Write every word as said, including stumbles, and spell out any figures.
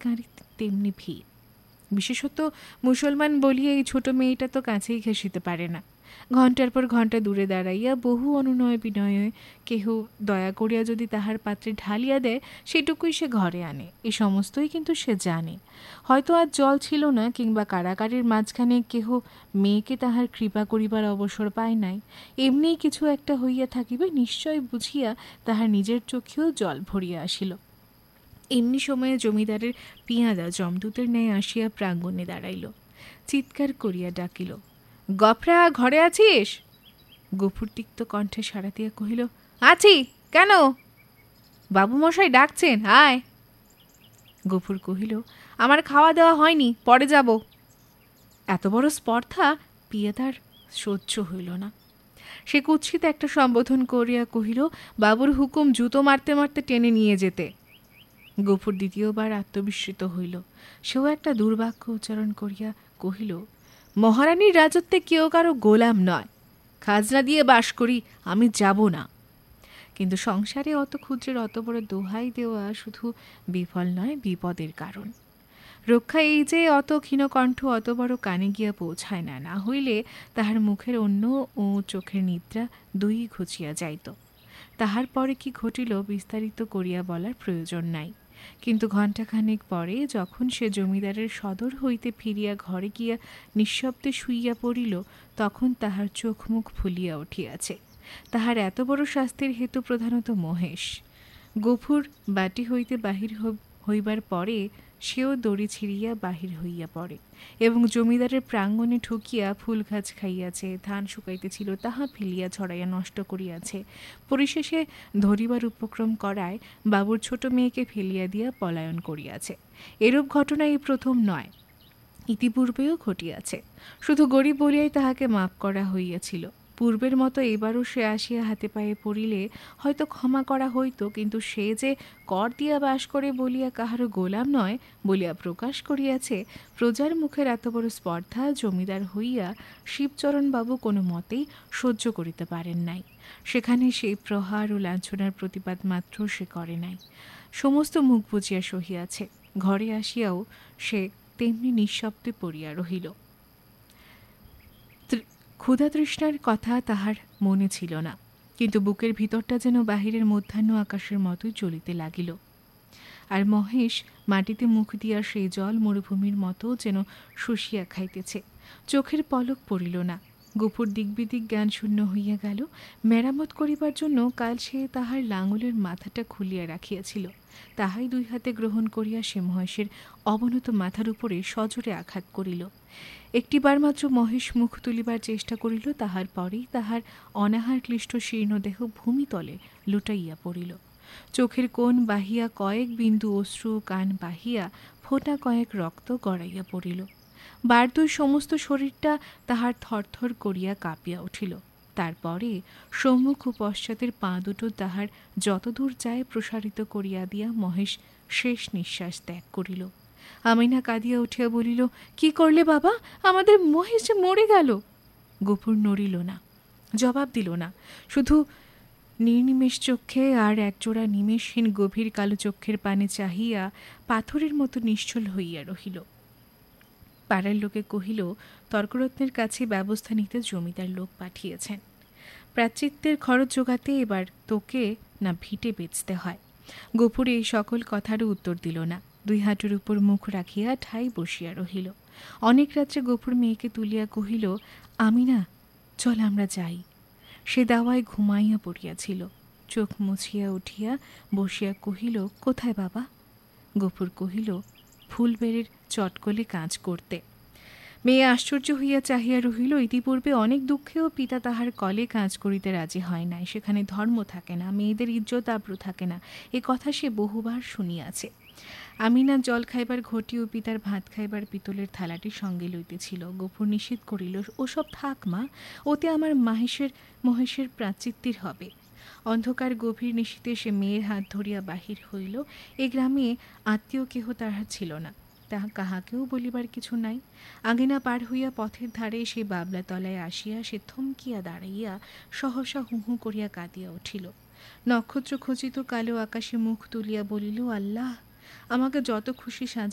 চিৎকারে তেমনি ভিড়। বিশেষত মুসলমান বলিয়া এই ছোট মেয়েটা তো কাছেই ঘেঁষিতে পারে না। ঘণ্টার পর ঘণ্টা দূরে দাঁড়াইয়া বহু অনুনয় বিনয়ে কেহ দয়া করিয়া যদি তাহার পাত্রে ঢালিয়া দেয় সেটুকুই সে ঘরে আনে। এ সমস্তই কিন্তু সে জানে। হয়তো আজ জল ছিল না, কিংবা কারাগারের মাঝখানে কেহ মেয়েকে তাহার কৃপা করিবার অবসর পায় নাই, এমনিই কিছু একটা হইয়া থাকিবে নিশ্চয় বুঝিয়া তাহার নিজের চোখেও জল ভরিয়া আসিল। এমনি সময়ে জমিদারের পিয়াদা যমদূতের ন্যায় আসিয়া প্রাঙ্গণে দাঁড়াইল। চিৎকার করিয়া ডাকিল, গফরা, ঘরে আছিস? গফুর তিক্ত কণ্ঠে সাড়া দিয়া কহিল, আছি। কেন? বাবুমশাই ডাকছেন, আয়। গফুর কহিল, আমার খাওয়া দেওয়া হয়নি, পরে যাব। এত বড় স্পর্ধা পিয়াদার সহ্য হইল না। সে কুৎসিত একটা সম্বোধন করিয়া কহিল, বাবুর হুকুম জুতো মারতে মারতে টেনে নিয়ে যেতে। গফুর দ্বিতীয়বার আত্মবিস্মৃত হইল। সেও একটা দুর্বাক্য উচ্চারণ করিয়া কহিল, মহারানীর রাজত্বে কেউ কারো গোলাম নয়। খাজনা দিয়ে বাস করি, আমি যাব না। কিন্তু সংসারে অত ক্ষুদ্রের অত বড় দোহাই দেওয়া শুধু বিফল নয়, বিপদের কারণ। রক্ষা এই যে অত ক্ষীণকণ্ঠ অত বড় কানে গিয়া পৌঁছায় না, না হইলে তাহার মুখের অন্য ও চোখের নিদ্রা দুই ঘুচিয়া যাইত। তাহার পরে কি ঘটিল বিস্তারিত করিয়া বলার প্রয়োজন নাই। কিন্তু ঘণ্টাখানেক পরে যখন সে জমিদারের সদর হইতে ফিরিয়া ঘরে গিয়া নিঃশব্দে শুইয়া পড়িল, তখন তাহার চোখ মুখ ফুলিয়া উঠিয়াছে। তাহার এত বড় শাস্তির হেতু প্রধানত মহেশ। গফুর বাটি হইতে বাহির হইবার পরে সেও দড়ি ছিঁড়িয়া বাহির হইয়া পড়ে এবং জমিদারের প্রাঙ্গণে ঠুকিয়া ফুল গাছ খাইয়াছে, ধান শুকাইতেছিল তাহা ফেলিয়া ছড়াইয়া নষ্ট করিয়াছে। পরিশেষে ধরিবার উপক্রম করায় বাবুর ছোট মেয়েকে ফেলিয়া দিয়া পলায়ন করিয়াছে। এরূপ ঘটনা এই প্রথম নয়, ইতিপূর্বেও ঘটিয়াছে। শুধু গরিব বলিয়াই তাহাকে মাপ করা হইয়াছিল। পূর্বের মতো এবারও সে আসিয়া হাতে পায়ে পড়িলে হয়তো ক্ষমা করা হইত, কিন্তু সে যে কর দিয়া বাস করে বলিয়া কাহারও গোলাম নয় বলিয়া প্রকাশ করিয়াছে, প্রজার মুখের এত বড় স্পর্ধা জমিদার হইয়া শিবচরণবাবু কোনো মতেই সহ্য করিতে পারেন নাই। সেখানে সেই প্রহার ও লাঞ্ছনার প্রতিবাদ মাত্র সে করে নাই, সমস্ত মুখ বুজিয়া সহিয়াছে। ঘরে আসিয়াও সে তেমনি নিঃশব্দে পড়িয়া রহিল। ক্ষুধা তৃষ্ণার কথা তাহার মনে ছিল না, কিন্তু বুকের ভিতরটা যেন বাহিরের মধ্যাহ্ন আকাশের মতোই জ্বলিতে লাগিল। আর মহেশ মাটিতে মুখ দিয়া সেই জল মরুভূমির মতো যেন শুষিয়া খাইতেছে। চোখের পলক পড়িল না। গফুর দিকবিদিক জ্ঞান শূন্য হইয়া গেল। মেরামত করিবার জন্য কাল সে তাহার লাঙলের মাথাটা খুলিয়া রাখিয়াছিল, তাহাই দুই হাতে গ্রহণ করিয়া সে মহেশের অবনত মাথার উপরে সজোরে আঘাত করিল। একটিবার মাত্র মহেশ মুখ তুলিবার চেষ্টা করিল, তাহার পরেই তাহার অনাহার ক্লিষ্ট শীর্ণদেহ ভূমিতলে লুটাইয়া পড়িল। চোখের কোণ বাহিয়া কয়েক বিন্দু অশ্রু, কান বাহিয়া ফোঁটা কয়েক রক্ত গড়াইয়া পড়িল। বারদুই সমস্ত শরীরটা তাহার থরথর করিয়া কাঁপিয়া উঠিল। তারপরে সম্মুখ ও পশ্চাতের পা দুটো তাহার যতদূর যায় প্রসারিত করিয়া দিয়া মহেশ শেষ নিঃশ্বাস ত্যাগ করিল। আমিনা কাঁদিয়া উঠিয়া বলিল, কি করলে বাবা? আমাদের মহেশ যে মরে গেল। গফুর নড়িল না, জবাব দিল না, শুধু নির্নিমেষ চক্ষে আর একজোড়া নিমেষহীন গভীর কালো চক্ষের পানে চাহিয়া পাথরের মতো নিশ্চল হইয়া রহিল। পাড়ার লোকে কহিল, তর্করত্নের কাছে ব্যবস্থা নিতে জমিদার লোক পাঠিয়েছেন। প্রাচিত্যের খরচ জোগাতে এবার তোকে না ভিটে বেচতে হয়। গফুর এই সকল কথারও উত্তর দিল না, দুই হাঁটুর উপর মুখ রাখিয়া ঠাই বসিয়া রহিল। অনেক রাত্রে গফুর মেয়েকে তুলিয়া কহিল, আমি না, চল আমরা যাই। সে দাওয়ায় ঘুমাইয়া পড়িয়াছিল। চোখ মুছিয়া উঠিয়া বসিয়া কহিল, কোথায় বাবা? গফুর কহিল, ফুলবেড়ের চটকলে কাজ করতে। মেয়ে আশ্চর্য হইয়া চাহিয়া রহিল। ইতিপূর্বে অনেক দুঃখেও পিতা তাহার কলে কাজ করিতে রাজি হয় নাই। সেখানে ধর্ম থাকে না, মেয়েদের ইজ্জত আব্রু থাকে না, এ কথা সে বহুবার শুনিয়াছে। আমিনা জল খাইবার ঘটি ও পিতার ভাত খাইবার পিতলের থালাটি সঙ্গে লইতেছিল। গফুর নিষেধ করিল, ওসব থাক মা, ওতে আমার মাহেশের মহেশের প্রাচিত্তির হবে। অন্ধকার গভীর নিশীথে সে মেয়ের হাত ধরিয়া বাহির হইল। এ গ্রামে আত্মীয় কেহ তাহার ছিল না, তাহা কাহাকেও বলিবার কিছু নাই। আঙিনা পার হইয়া পথের ধারে সেই বাবলা তলায় আসিয়া সে থমকিয়া দাঁড়াইয়া সহসা হু হু করিয়া কাঁদিয়া উঠিল। নক্ষত্র খচিত কালো আকাশে মুখ তুলিয়া বলিল, আল্লাহ, আমাকে যত খুশি সাজ